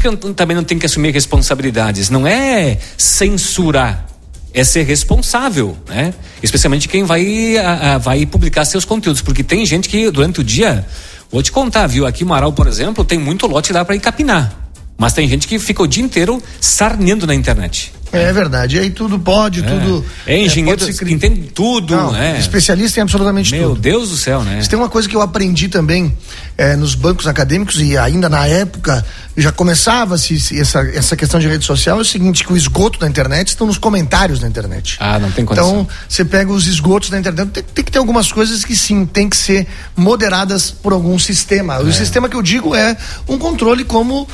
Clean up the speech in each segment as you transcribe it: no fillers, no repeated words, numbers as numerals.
que também não tem que assumir responsabilidades? Não é censurar, é ser responsável, né? Especialmente quem vai publicar seus conteúdos, porque tem gente que durante o dia, vou te contar, viu? Aqui em Marau, por exemplo, tem muito lote lá para ir capinar, mas tem gente que fica o dia inteiro sarneando na internet. É verdade, e aí tudo pode, tudo... É engenheiro que entende tudo, especialista em absolutamente tudo. Meu Deus do céu, né? Isso tem uma coisa que eu aprendi também nos bancos acadêmicos, e ainda na época já começava-se essa questão de rede social, é o seguinte, que o esgoto da internet estão nos comentários da internet. Não tem condição. Então, você pega os esgotos da internet, tem que ter algumas coisas que sim, tem que ser moderadas por algum sistema. O sistema que eu digo é um controle como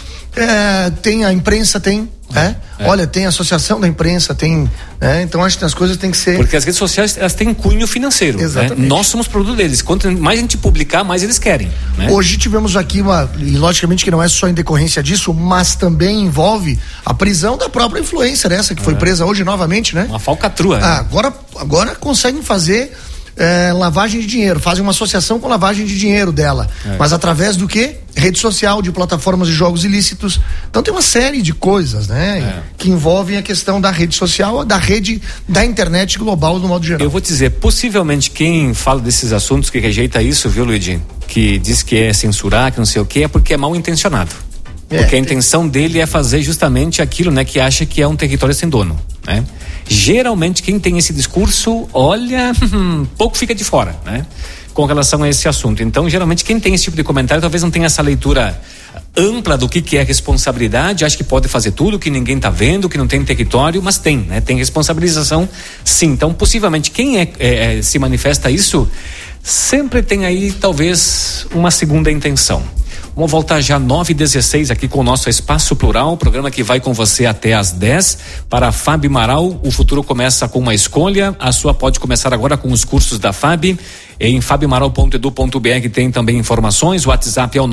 tem a imprensa, olha, tem a associação da imprensa, tem, então acho que as coisas têm que ser... Porque as redes sociais, elas têm cunho financeiro. Exatamente. Né? Nós somos produto deles. Quanto mais a gente publicar, mais eles querem. Né? Hoje tivemos aqui e logicamente que não é só em decorrência disso, mas também envolve a prisão da própria influencer, essa que foi presa hoje novamente, né? Uma falcatrua. Né? Agora conseguem fazer lavagem de dinheiro, fazem uma associação com lavagem de dinheiro dela, mas através do quê? Rede social, de plataformas de jogos ilícitos. Então tem uma série de coisas, né? Que envolvem a questão da rede social, da rede da internet global no modo geral. Eu vou te dizer, possivelmente quem fala desses assuntos, que rejeita isso, viu, Luigi? Que diz que é censurar, que não sei o que, é porque é mal intencionado. Porque a intenção dele é fazer justamente aquilo, né? Que acha que é um território sem dono, né? Geralmente quem tem esse discurso, olha, pouco fica de fora, né? Com relação a esse assunto. Então, geralmente quem tem esse tipo de comentário talvez não tenha essa leitura ampla do que é responsabilidade, acha que pode fazer tudo, que ninguém tá vendo, que não tem território, mas tem, né? Tem responsabilização, sim. Então, possivelmente quem se manifesta isso, sempre tem aí talvez uma segunda intenção. Vamos voltar já 9h16 aqui com o nosso Espaço Plural, programa que vai com você até às 10. Para a FAB Marau, o futuro começa com uma escolha. A sua pode começar agora com os cursos da FAB. Em fabmaral.edu.br tem também informações. O WhatsApp é o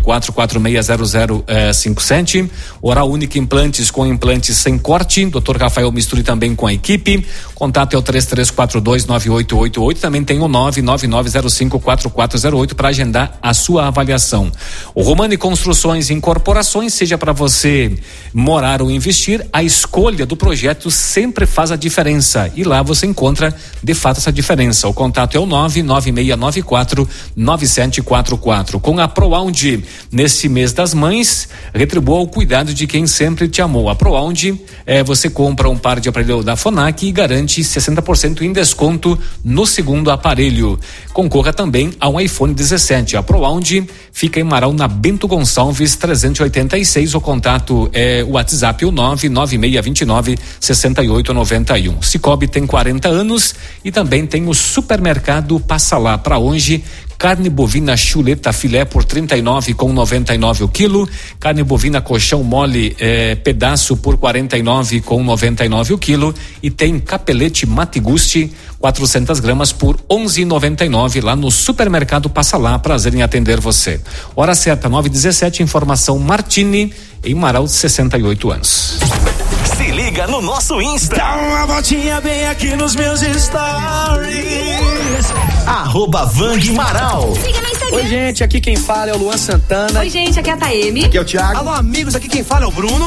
984460057. Oral Única Implantes, com implantes sem corte. Dr. Rafael Misturi também com a equipe. Contato é o 33429888. Também tem o 999054408 para agendar a sua avaliação. O Romani Construções e Incorporações, seja para você morar ou investir, a escolha do projeto sempre faz a diferença. E lá você encontra de fato essa diferença. O contato é o 996949744. Com a ProAundi, nesse mês das mães, retribua o cuidado de quem sempre te amou. A ProAundi, você compra um par de aparelho da Fonac e garante 60% em desconto no segundo aparelho. Concorra também a um iPhone 17. A ProAundi fica em Marau, na Bento Gonçalves 386. O contato é o WhatsApp, o 996296891. Cicobi tem 40 anos e também tem o supermercado Passa Lá. Para hoje, carne bovina chuleta filé por 39,99 o quilo. Carne bovina colchão mole pedaço por 49,99 o quilo. E tem capelete Matigusti 400 gramas por 11,99 lá no supermercado Passa Lá. Prazer em atender você. Hora certa 9h17, informação Martini em Marau, 68 anos. Se liga no nosso Insta. Dá uma voltinha bem aqui nos meus stories. @Vang Marau. Siga no Instagram. Oi, gente, aqui quem fala é o Luan Santana. Oi, gente, aqui é a Taeme. Aqui é o Thiago. Alô, amigos, aqui quem fala é o Bruno.